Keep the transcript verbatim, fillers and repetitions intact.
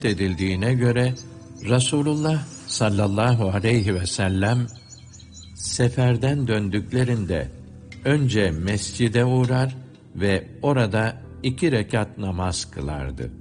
edildiğine göre Resulullah sallallahu aleyhi ve sellem seferden döndüklerinde önce mescide uğrar ve orada iki rekat namaz kılardı.